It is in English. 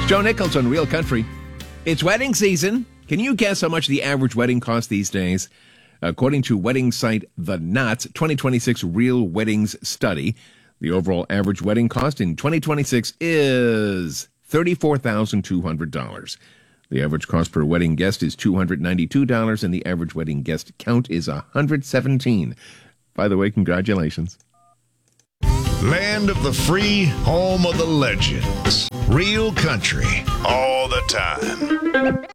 Joe Nichols on Real Country. It's wedding season. Can you guess how much the average wedding costs these days? According to wedding site The Knots 2026 Real Weddings Study, the overall average wedding cost in 2026 is $34,200. The average cost per wedding guest is $292, and the average wedding guest count is 117. By the way, congratulations. Land of the free, home of the legends. Real country, all the time.